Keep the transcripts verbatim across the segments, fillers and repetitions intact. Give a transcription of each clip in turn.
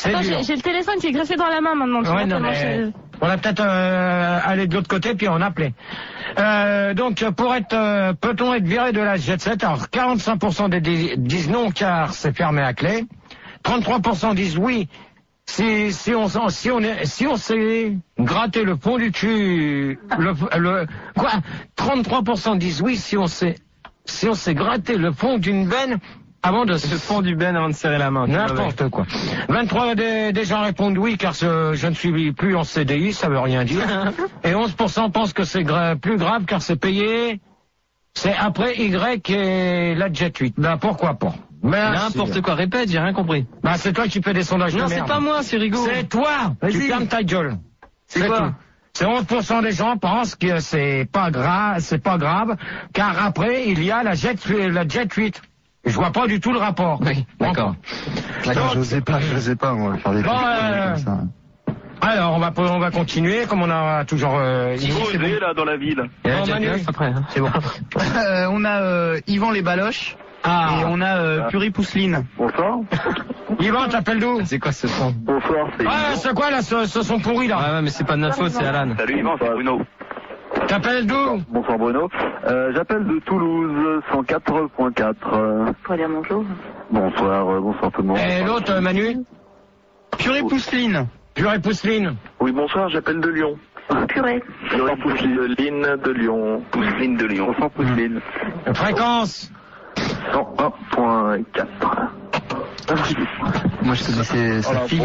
Attends, j'ai, j'ai le téléphone qui est greffé dans la main maintenant. Tu ouais, vois, non, mais je... on va peut-être euh, aller de l'autre côté puis on appelait. Euh, donc pour être, euh, peut-on être viré de la jet set? Alors quarante-cinq pour cent des disent non car c'est fermé à clé. trente-trois pour cent disent oui. Si, si on si on est, si on s'est gratté le fond du cul, le, le quoi trente-trois pour cent disent oui si on s'est si on s'est gratté le fond d'une veine avant de se le fond du ben avant de serrer la main. N'importe quoi. vingt-trois des, des gens répondent oui car ce, je ne suis plus en C D I, ça veut rien dire. Et onze pour cent pensent que c'est gra- plus grave car c'est payé. C'est après Y et la Jet huit. Ben pourquoi pas. N'importe quoi, répète, j'ai rien compris. Bah c'est toi qui fais des sondages non, de c'est merde. pas moi, c'est Rigaud. C'est toi. Tu fermes ta gueule. C'est quoi tout. C'est onze pour cent des gens pensent que c'est pas grave, c'est pas grave, car après il y a la Jet, la Jet huit. Je vois pas du tout le rapport. Oui, d'accord. D'accord, j'osais pas, j'osais pas, moi, faire des bon, euh, comme ça. Alors, on va, on va continuer, comme on a toujours... Euh, il faut bon. Là, dans la ville. Et bon, Manu, après, hein. C'est bon. euh, on a euh, Yvan les Baloches. Ah. Et on a euh, ah. Puri Pousseline. Bonsoir. Yvan, t'appelles d'où? C'est quoi ce son? Bonsoir, c'est Ah, c'est quoi là, ce, ce son pourri là? Ouais, ouais, mais c'est pas de notre faute, c'est Alan. Salut Yvan, c'est Bruno. T'appelles d'où? Bonsoir Bruno. Euh, j'appelle de Toulouse, cent quatre point quatre. Faut dire bonjour. Bonsoir, euh, bonsoir tout le monde. Et l'autre, euh, Manu? Purée Pousseline. Purée Pousseline. Oui, bonsoir, j'appelle de Lyon. Purée. Purée Pousseline de Lyon. Pousseline de Lyon. Bonsoir Pousseline. Mmh. Fréquence cent un point quatre. Moi je connaissais sa fille.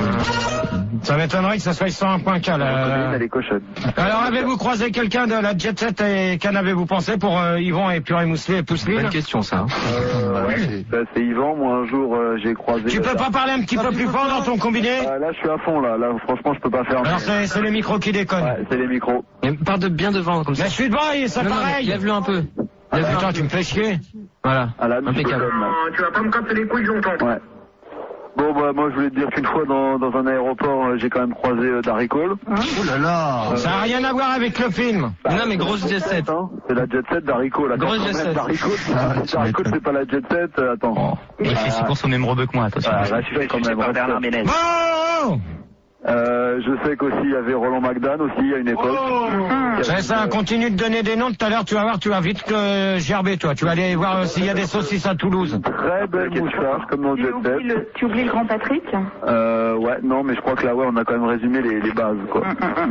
Ça m'étonnerait que ça soit cent un point quatre. Euh... Elle est cochonne. Alors avez-vous croisé quelqu'un de la Jet Set et qu'en avez-vous pensé pour euh, Yvan et Purée Mousseline? Bonne question ça. Euh, ouais, bah, c'est Yvan, moi un jour euh, j'ai croisé... Tu peux pas parler un petit peu plus fort dans ton combiné? euh, Là je suis à fond là, là franchement je peux pas faire... Alors c'est, c'est les micros qui déconnent. Ouais, c'est les micros. Mais parle de bien devant comme ça. Mais je suis devant et c'est pareil. Lève-le un peu. Ah, putain, tu me fais chier. Voilà, ah, là, impeccable. Euh, tu vas pas me casser les couilles longtemps. Ouais. Bon bah moi je voulais te dire qu'une fois dans, dans un aéroport euh, j'ai quand même croisé euh, Darry Cole. Hein oh là là euh, Ça n'a rien à voir avec le film. Bah, non mais grosse Jet Set. Hein, c'est la Jet Set Darry Cole. Grosse Jet Set. Darry Cole, ah, Darry Cole c'est pas la Jet Set, euh, attends. Oh. Il fait six courses au même rebeu que moi, attention. Ah, là, tu fais quand même Bernard Ménez. Oh Euh, je sais qu'aussi il y avait Roland McDan aussi à une époque. Oh c'est ça, continue de donner des noms tout à l'heure, tu vas voir, tu vas vite que gerber toi. Tu vas aller voir euh, s'il y a des saucisses à Toulouse. Très belle moustache comme dans Jet Set. Le, tu oublies le grand Patrick? Euh, ouais, non, mais je crois que là, ouais, on a quand même résumé les, les bases, quoi.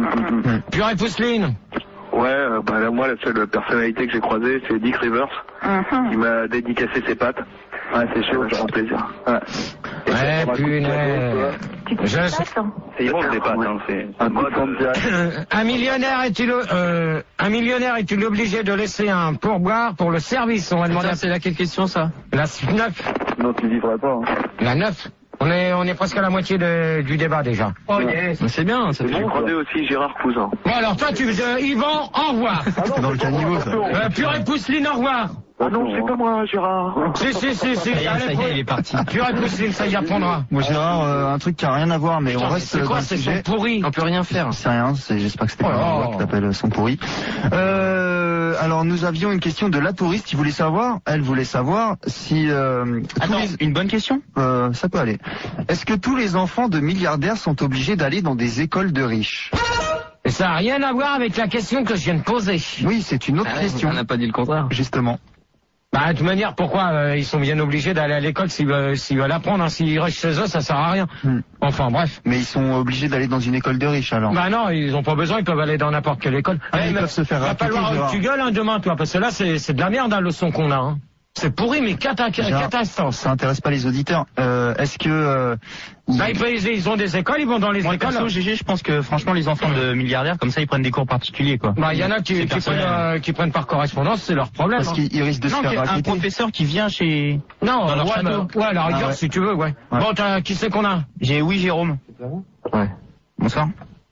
Purée Pousseline. Ouais, euh, bah là, moi, la seule personnalité que j'ai croisée, c'est Dick Rivers, uh-huh. qui m'a dédicacé ses pattes. Ouais, c'est chaud, ça rend plaisir. Ouais. Et ouais, punaise. Je... C'est Yvan des pattes, hein, c'est un mode. Un millionnaire est-il, euh, un millionnaire est-il obligé de laisser un pourboire pour le service? On va demander. C'est laquelle question, ça? La neuf. Non, tu vivrais pas, hein. La neuf. On est, on est presque à la moitié de, du débat déjà. Oh yes. C'est bien, ça fait bon. J'ai croisé aussi Gérard Cousin. Bon alors toi, tu, euh, Yvan, au revoir. Ah non, dans le caniveau, ça. Euh, Purée Pousseline, au revoir. Ah non, c'est pas moi, Gérard. Si, si, si, si. Ça y est, ça y est, il est parti. Purée Pousseline, ça y apprendra. Moi, Gérard, euh, un truc qui a rien à voir, mais putain, on reste c'est quoi, dans le c'est sujet. son pourri. On peut rien faire. C'est rien, c'est, j'espère que c'était oh, pas oh. moi qui t'appelle son pourri. Euh, alors, nous avions une question de la touriste qui voulait savoir, elle voulait savoir si, euh, Attends, les... une bonne question? Euh, ça peut aller. Est-ce que tous les enfants de milliardaires sont obligés d'aller dans des écoles de riches? Et ça n'a rien à voir avec la question que je viens de poser. Oui, c'est une autre Ah, question. On n'a pas dit le contraire. Justement. Bah, de toute manière, pourquoi euh, ils sont bien obligés d'aller à l'école s'ils veulent, s'ils veulent apprendre, hein, s'ils restent chez eux, ça sert à rien. Hmm. Enfin, bref. Mais ils sont obligés d'aller dans une école de riches, alors. Bah non, ils ont pas besoin, ils peuvent aller dans n'importe quelle école. Ah, eh, ils mais peuvent se faire va appliquer, falloir Gérard. que tu gueules hein, demain, toi, parce que là, c'est, c'est de la merde, hein, le son qu'on a. Hein. C'est pourri, mais cata- catastrophe. Ça intéresse pas les auditeurs. Euh, est-ce que... Euh, bah, ils, ils, ils ont des écoles, ils vont dans les Moi, écoles. perso, G G, je pense que franchement, les enfants de milliardaires, comme ça, ils prennent des cours particuliers, quoi. Bah, il y en a qui, qui, prennent, euh, qui prennent par correspondance, c'est leur problème. Parce hein. qu'ils risquent de se Non, faire un raqueter. professeur qui vient chez... Non, dans leur ouais, château. bah, ouais, à la rigueur, Ah ouais. si tu veux, ouais. Ouais. Bon, t'as, qui c'est qu'on a? J'ai oui, Jérôme. Ouais. Bonsoir.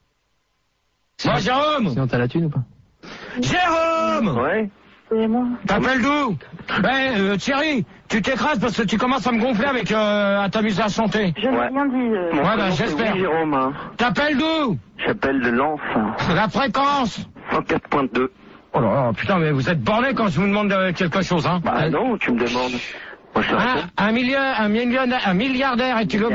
Moi, Jérôme. Sinon t'as la thune ou pas? Jérôme. Ouais. C'est moi. T'appelles d'où? Eh, euh, Thierry, tu t'écrases parce que tu commences à me gonfler avec euh, à t'amuser à chanter. Je n'ai Ouais. rien dit. Euh... Mon Ouais, prénom, bah, c'est j'espère. oui, Jérôme. Hein. T'appelles d'où? J'appelle de Lens. La fréquence. cent quatre point deux. Oh là là, putain, mais vous êtes borné quand je vous demande euh, quelque chose, hein. Bah non, tu me demandes. Moi, je te Un, réponds. un, million, un, millionnaire, un milliardaire est-il obligé